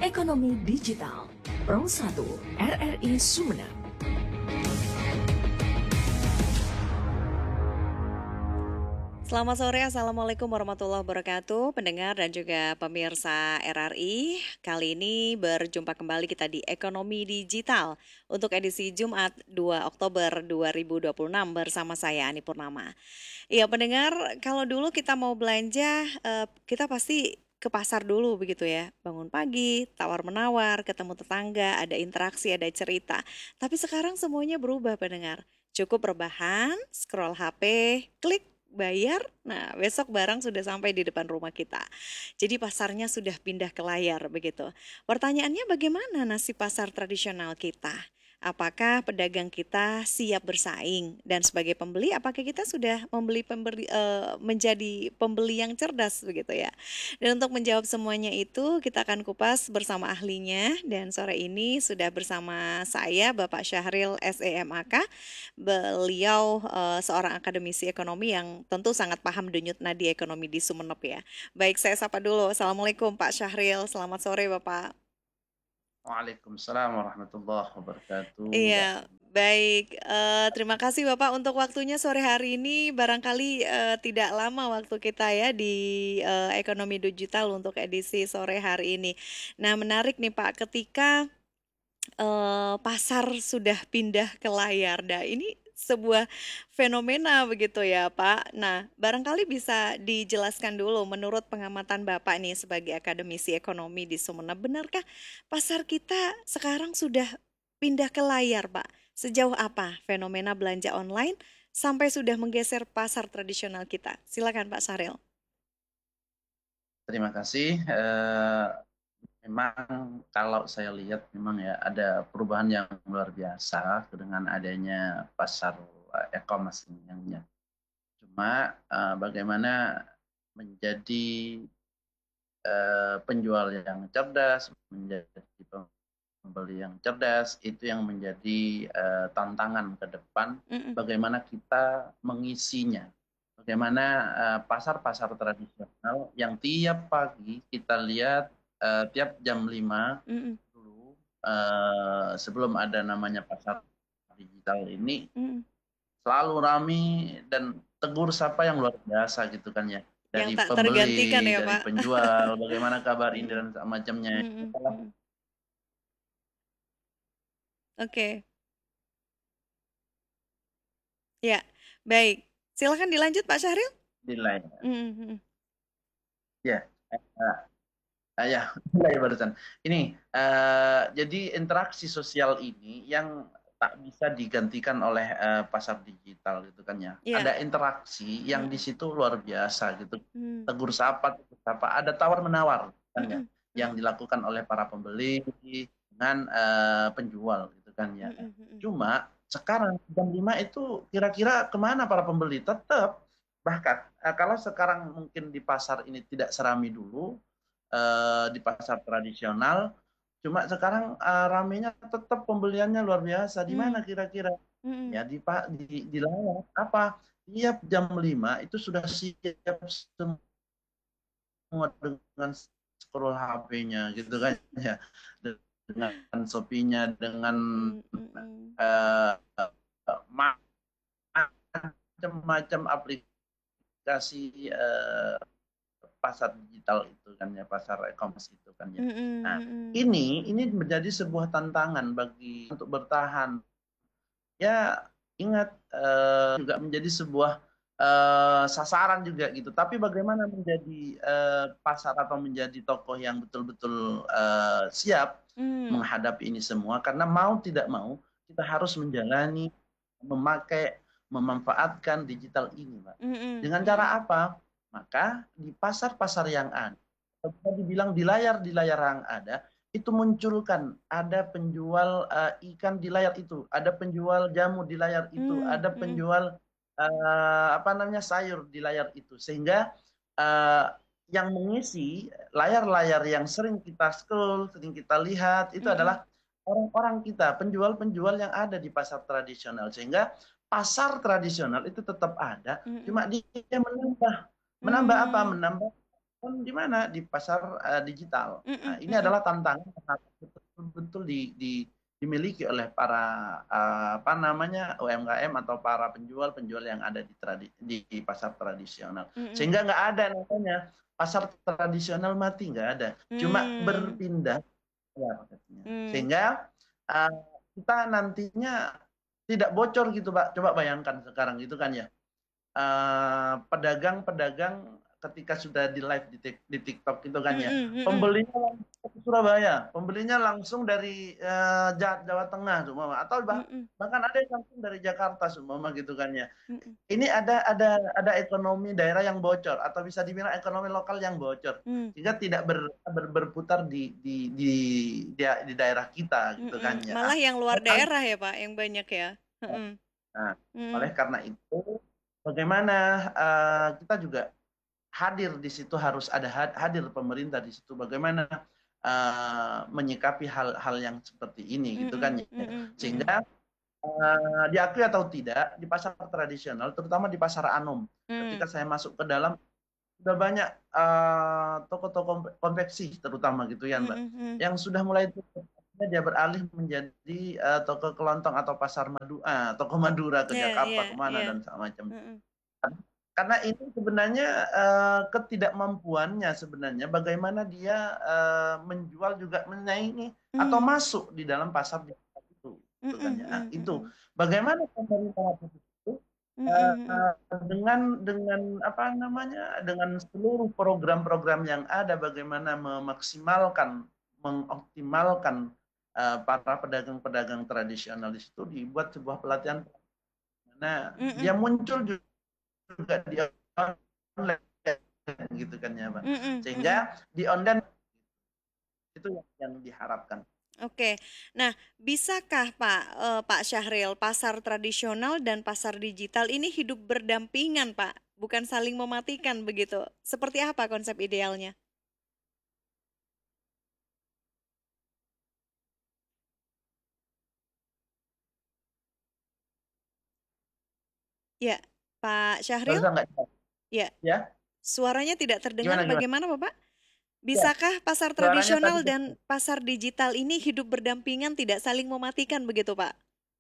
Ekonomi Digital Pro 1 RRI Sumeneb. Selamat sore, Assalamualaikum warahmatullahi wabarakatuh, pendengar dan juga pemirsa RRI. Kali ini berjumpa kembali kita di Ekonomi Digital untuk edisi Jumat 2 Oktober 2026 bersama saya Ani Purnama. Iya pendengar, kalau dulu kita mau belanja, kita pasti ke pasar dulu begitu ya. Bangun pagi, tawar-menawar, ketemu tetangga, ada interaksi, ada cerita. Tapi sekarang semuanya berubah pendengar. Cukup rebahan, scroll HP, klik, bayar, nah besok barang sudah sampai di depan rumah kita. Jadi pasarnya sudah pindah ke layar begitu. Pertanyaannya bagaimana nasib pasar tradisional kita? Apakah pedagang kita siap bersaing? Dan sebagai pembeli, apakah kita sudah menjadi pembeli yang cerdas begitu ya? Dan untuk menjawab semuanya itu, kita akan kupas bersama ahlinya. Dan sore ini sudah bersama saya, Bapak Syahril SEMAK. Beliau seorang akademisi ekonomi yang tentu sangat paham denyut nadi ekonomi di Sumeneb ya. Baik, saya sapa dulu. Assalamualaikum Pak Syahril. Selamat sore Bapak. Waalaikumsalam warahmatullahi wabarakatuh. Iya, baik. Terima kasih Bapak untuk waktunya sore hari ini. Barangkali tidak lama waktu kita ya di Ekonomi Digital untuk edisi sore hari ini. Nah, menarik nih Pak, ketika pasar sudah pindah ke layar. Nah, ini sebuah fenomena begitu ya, Pak. Nah, barangkali bisa dijelaskan dulu menurut pengamatan Bapak nih sebagai akademisi ekonomi di Sumeneb, benarkah pasar kita sekarang sudah pindah ke layar, Pak? Sejauh apa fenomena belanja online sampai sudah menggeser pasar tradisional kita? Silakan Pak Saril. Terima kasih. Memang kalau saya lihat memang ya ada perubahan yang luar biasa dengan adanya pasar e-commerce ini yang cuma bagaimana menjadi penjual yang cerdas, menjadi pembeli yang cerdas itu yang menjadi tantangan ke depan. Mm-mm. Bagaimana kita mengisinya? Bagaimana pasar-pasar tradisional yang tiap pagi kita lihat tiap jam 5 Mm-mm. dulu sebelum ada namanya pasar digital ini Mm-mm. selalu ramai dan tegur sapa yang luar biasa gitu kan ya. Yang Dari tak tergantikan pembeli, ya, dari Pak. penjual, bagaimana kabar ini Mm-mm. dan macamnya. Mm-mm. Mm-mm. Oke. Ya, baik. Silakan dilanjut Pak Syahril. Di lain. Mhm. Ya, ya, mulai barusan. Ini jadi interaksi sosial ini yang tak bisa digantikan oleh pasar digital gitu kan ya. Ya. Ada interaksi yang di Mhm. situ luar biasa gitu. Mhm. Tegur sapa, ada tawar menawar kan ya, Mhm. yang Mhm. dilakukan oleh para pembeli dengan penjual gitu kan ya. Mhm. Mhm. Cuma sekarang jam 5 itu kira-kira kemana para pembeli? Tetap bahkan kalau sekarang mungkin di pasar ini tidak serami dulu di pasar tradisional. Cuma sekarang ramenya tetap pembeliannya luar biasa. Di mana Mhm. kira-kira? Mhm. Ya di layar apa? Tiap jam 5 itu sudah siap semua dengan scroll HP-nya gitu kan ya. Dengan Shopee-nya, dengan Mhm. Mhm. eh, macam-macam aplikasi pasar digital itu kan ya, pasar e-commerce itu kan ya. Mhm. Nah, Mhm. ini menjadi sebuah tantangan bagi untuk bertahan. Ya, ingat juga menjadi sebuah sasaran juga gitu. Tapi bagaimana menjadi pasar atau menjadi tokoh yang betul-betul siap Mhm. menghadapi ini semua? Karena mau tidak mau kita harus menjalani, memakai, memanfaatkan digital ini, Pak. Mhm. Dengan cara Mhm. apa? Maka di pasar-pasar yang ada, bisa dibilang di layar yang ada, itu munculkan ada penjual ikan di layar itu, ada penjual jamu di layar itu, Mhm. ada Mhm. penjual apa namanya sayur di layar itu, sehingga eh, yang mengisi layar-layar yang sering kita scroll, sering kita lihat itu Mhm. adalah orang-orang kita, penjual-penjual yang ada di pasar tradisional, sehingga pasar tradisional itu tetap ada, Mhm. cuma dia menambah, menambah apa? Mhm. Menambah di mana? Di pasar digital. Nah, Mm-mm, ini mm-mm, adalah tantangan yang harus betul-betul dimiliki oleh para apa namanya UMKM atau para penjual-penjual yang ada di pasar tradisional. mm-mm, Sehingga nggak ada namanya pasar tradisional mati, nggak ada. Cuma mm, berpindah ya marketnya. mm, Sehingga uh, kita nantinya tidak bocor gitu, Pak. Coba bayangkan sekarang gitu kan ya. Pedagang-pedagang ketika sudah di live di TikTok gitu kan ya, mm-mm, mm-mm, pembelinya langsung ke Surabaya, pembelinya langsung dari Jawa Tengah, semua atau mm-mm, bahkan ada yang langsung dari Jakarta, semua gitu kan ya. mm-mm, Ini ada ekonomi daerah yang bocor atau bisa dibilang ekonomi lokal yang bocor mm, sehingga tidak berputar di daerah kita gitu mm-mm. kan ya. Malah yang luar Oleh daerah ya Pak, yang banyak ya. Mm-mm, nah, oleh mm, karena itu bagaimana kita juga hadir di situ, harus ada hadir pemerintah di situ bagaimana menyikapi hal-hal yang seperti ini gitu kan mm-mm, ya. mm-mm, mm-mm, Sehingga diakui atau tidak di pasar tradisional terutama di pasar Anom mm, ketika saya masuk ke dalam sudah banyak toko-toko konveksi terutama gitu ya Mbak mm-mm, mm, yang sudah mulai tutup. Dia beralih menjadi toko kelontong atau pasar toko Madura ke ya, Jakarta ya, kemana ya, dan macam. mm-mm, Karena ini sebenarnya ketidakmampuannya sebenarnya bagaimana dia menjual juga menyaingi atau mm, masuk di dalam pasar digital itu, gitu kan mm-mm, ya. Nah, mm-mm, itu mm-mm, bagaimana pemerintah itu mm-mm, mm-mm, dengan apa namanya dengan seluruh program-program yang ada bagaimana mengoptimalkan para pedagang-pedagang tradisional di situ dibuat sebuah pelatihan. Nah, dia mm-mm, muncul juga di online gitu kan ya Pak. mm-mm, Sehingga mm-mm. di online itu yang diharapkan. Oke, nah bisakah Pak Syahril pasar tradisional dan pasar digital ini hidup berdampingan Pak, bukan saling mematikan begitu? Seperti apa konsep idealnya? Ya, Pak Syahril, Barusan nggak ya ya? suaranya tidak terdengar. Gimana gimana? Bagaimana Bapak? Ya, Bisakah pasar suaranya tadi tradisional dan pasar digital ini hidup berdampingan tidak saling mematikan begitu Pak?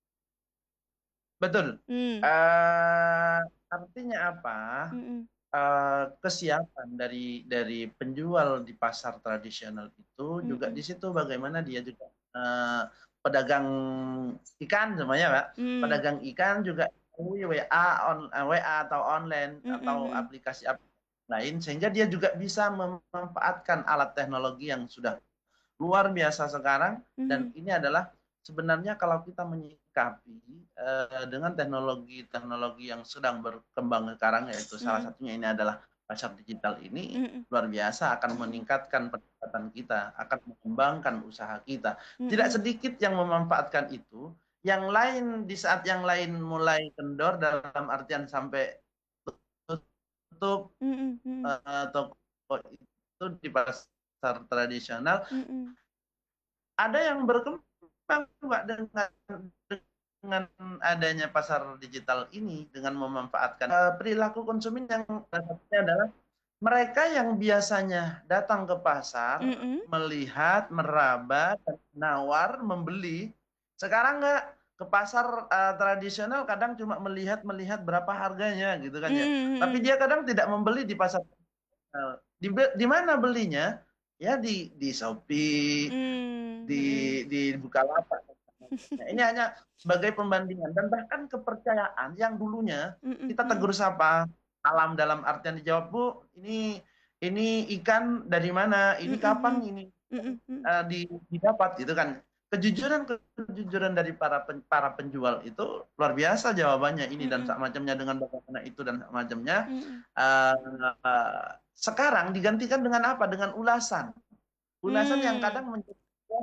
betul. Hmm, Uh, artinya apa? mm-mm, Kesiapan dari penjual di pasar tradisional itu juga mm-mm, di situ bagaimana dia juga pedagang ikan semuanya Pak. mm, Pedagang ikan juga WA atau online atau mm-mm, aplikasi lain sehingga dia juga bisa memanfaatkan alat teknologi yang sudah luar biasa sekarang dan mm-mm, ini adalah sebenarnya kalau kita menyikapi dengan teknologi-teknologi yang sedang berkembang sekarang yaitu salah mm-mm, satunya ini adalah pasar digital ini mm-mm, luar biasa akan meningkatkan pendapatan kita, akan mengembangkan usaha kita. Tidak mm-mm, sedikit yang memanfaatkan itu, yang lain di saat yang lain mulai kendor dalam artian sampai tutup mm-mm, mm-mm, toko itu di pasar tradisional mm-mm. ada yang berkembang Mbak dengan adanya pasar digital ini dengan memanfaatkan perilaku konsumen yang salah satunya adalah mereka yang biasanya datang ke pasar Mm-mm. melihat, meraba, dan menawar, membeli, sekarang nggak ke pasar tradisional kadang cuma melihat berapa harganya gitu kan ya. Tapi Mm-mm. dia kadang tidak membeli di pasar. Di mana belinya? Ya di Shopee, di Mm-mm. di Bukalapak. Nah, ini hanya sebagai pembandingan dan bahkan kepercayaan yang dulunya Mm-mm. kita Mm-mm. tegur sapa alam dalam artian dijawab Bu, ini ikan dari mana? Ini kapan Mm-mm. ini Mm-mm. Mm-mm. didapat gitu kan? Kejujuran dari para penjual itu luar biasa jawabannya ini dan Mm-mm. sak macamnya dengan bagaimana itu dan sak macamnya. Mm-mm. Uh, Sekarang digantikan dengan apa? Dengan ulasan. Ulasan yang Mm. kadang menjadi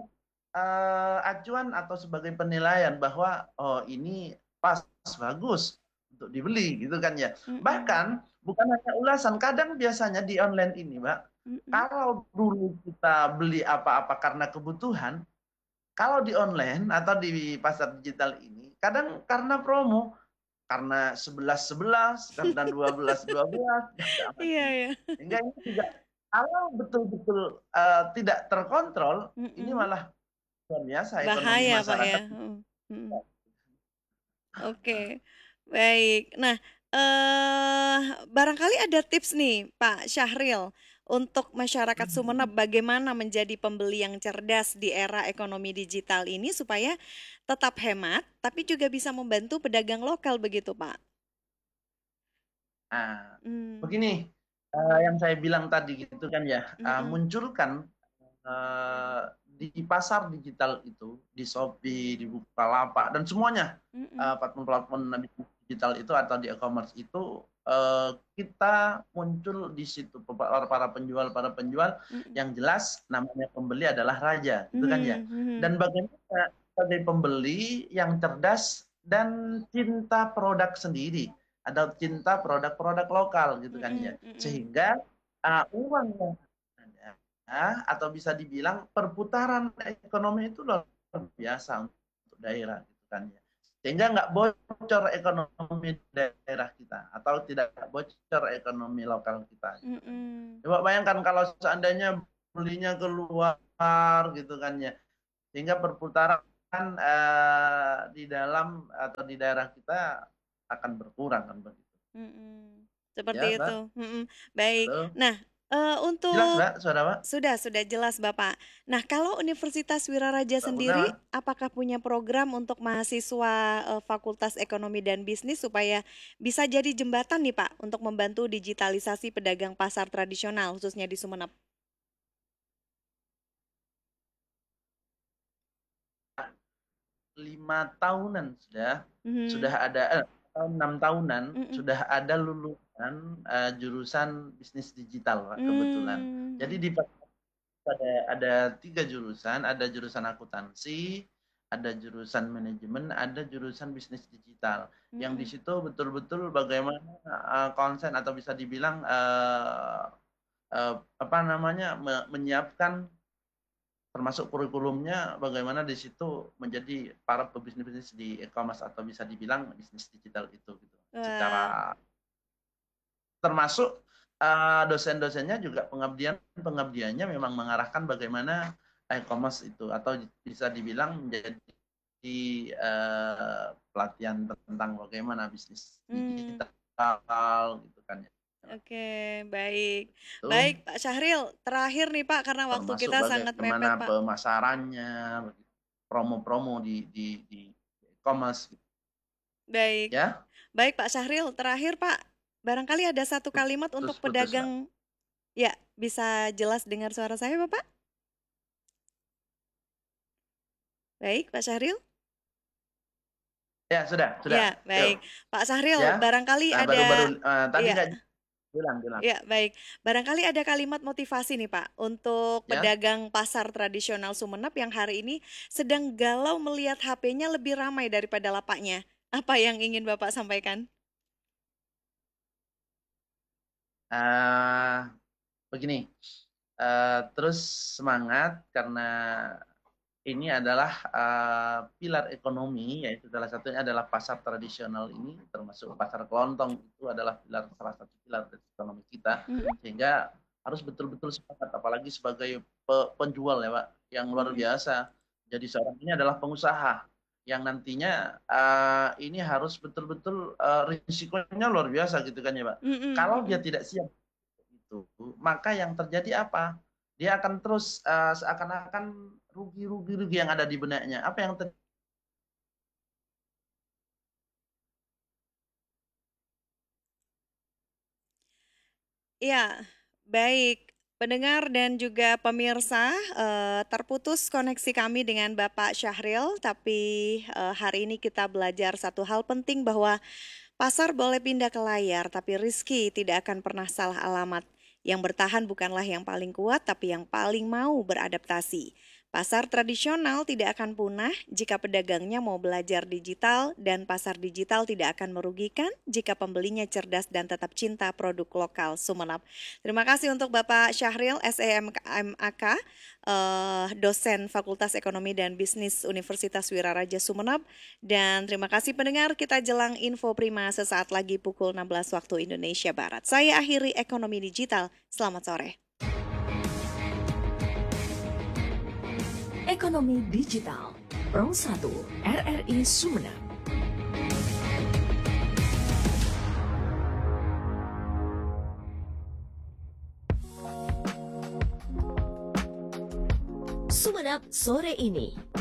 acuan atau sebagai penilaian bahwa oh ini pas bagus untuk dibeli gitu kan ya. Mm-mm. Bahkan bukan hanya ulasan, kadang biasanya di online ini, Mbak, Mm-mm. kalau dulu kita beli apa-apa karena kebutuhan, kalau di online atau di pasar digital ini, kadang karena promo, karena 11 11 karena 12 12 Iya, ya. sehingga ini juga kalau betul-betul tidak terkontrol, ini Mm-mm. malah luar biasa ekonomi Bahaya, Pak ya. masyarakat. Mm. Oke, baik. Nah, barangkali ada tips nih, Pak Syahril, untuk masyarakat Sumeneb bagaimana menjadi pembeli yang cerdas di era ekonomi digital ini supaya tetap hemat, tapi juga bisa membantu pedagang lokal begitu, Pak. Nah, Hmm, begini, yang saya bilang tadi gitu kan ya, mm-mm, munculkan eh, di pasar digital itu, di Shopee, di Bukalapak, dan semuanya mm-mm, platform-platform digital itu atau di e-commerce itu kita muncul di situ para penjual mm-mm, yang jelas namanya pembeli adalah raja, gitu kan ya. mhm, mhm, Dan bagaimana sebagai pembeli yang cerdas dan cinta produk sendiri, ada cinta produk-produk lokal gitu kan ya, mm-mm, mm-mm, sehingga uang yang ada atau bisa dibilang perputaran ekonomi itu luar biasa untuk daerah gitu kan ya, sehingga nggak bocor ekonomi daerah kita atau tidak bocor ekonomi lokal kita gitu kan. mm-mm, Coba bayangkan kalau seandainya belinya keluar gitu kan ya, sehingga perputaran di dalam atau di daerah kita akan berkurang kan begitu. mm-mm. Seperti Ya, itu. Mbak. Mm-mm. Baik. Halo. Nah, Jelas, untuk Mbak, suara Mbak? sudah jelas Bapak. Nah, kalau Universitas Wiraraja Mbak sendiri, Purnama? apakah punya program untuk mahasiswa Fakultas Ekonomi dan Bisnis supaya bisa jadi jembatan nih Pak untuk membantu digitalisasi pedagang pasar tradisional khususnya di Sumeneb? 5 tahunan sudah Mhm. ada 6 tahunan Mm-mm. sudah ada lulusan jurusan bisnis digital, Pak, kebetulan. Jadi Mm. di ada 3 jurusan, ada jurusan akuntansi, ada jurusan manajemen, ada jurusan bisnis digital. Yang di Mm-mm. situ betul-betul bagaimana konsen atau bisa dibilang apa namanya menyiapkan termasuk kurikulumnya bagaimana di situ menjadi para pebisnis-bisnis di e-commerce atau bisa dibilang bisnis digital itu gitu. Wah, Secara termasuk dosen-dosennya juga pengabdiannya memang mengarahkan bagaimana e-commerce itu atau bisa dibilang menjadi pelatihan tentang bagaimana bisnis mm. digital gitu kan ya. Oke, baik. Itu Baik, Pak Syahril, terakhir nih Pak, karena waktu termasuk kita sangat bagaimana mepet Pak. pemasarannya, promo-promo di e-commerce gitu. Baik. Ya. Baik Pak Syahril, terakhir Pak, barangkali ada satu kalimat untuk Putus, Mbak. pedagang, ya bisa jelas dengar suara saya Bapak? Baik Pak Syahril? Ya, sudah, sudah. Ya, Yuk, baik. Pak Syahril, ya. barangkali Nah, baru-baru ada, tadi ya, nggak bilang, bilang. ya baik. Barangkali ada kalimat motivasi nih Pak, untuk Ya. pedagang pasar tradisional Sumeneb yang hari ini sedang galau melihat HP-nya lebih ramai daripada lapaknya. Apa yang ingin Bapak sampaikan? Uh, Begini, terus semangat karena ini adalah pilar ekonomi, yaitu salah satunya adalah pasar tradisional ini, termasuk pasar kelontong itu adalah salah satu pilar dari ekonomi kita, Mm-mm, sehingga harus betul-betul semangat, apalagi sebagai penjual ya Pak, yang luar mm-mm, biasa. Jadi seorang ini adalah pengusaha yang nantinya ini harus betul-betul risikonya luar biasa gitu kan ya Pak. mm-mm, Kalau dia mm-mm. tidak siap itu, maka yang terjadi apa? Dia akan terus seakan-akan rugi yang ada di benaknya. Apa yang terjadi? Ya, baik. Pendengar dan juga pemirsa, terputus koneksi kami dengan Bapak Syahril, tapi hari ini kita belajar satu hal penting bahwa pasar boleh pindah ke layar, tapi rizki tidak akan pernah salah alamat. Yang bertahan bukanlah yang paling kuat, tapi yang paling mau beradaptasi. Pasar tradisional tidak akan punah jika pedagangnya mau belajar digital, dan pasar digital tidak akan merugikan jika pembelinya cerdas dan tetap cinta produk lokal Sumeneb. Terima kasih untuk Bapak Syahril, SEMAK, dosen Fakultas Ekonomi dan Bisnis Universitas Wiraraja Sumeneb. Dan terima kasih pendengar, kita jelang info prima sesaat lagi pukul 16 waktu Indonesia Barat. Saya akhiri Ekonomi Digital, selamat sore. Ekonomi Digital Pro 1 RRI Sumeneb. Sumeneb sore ini.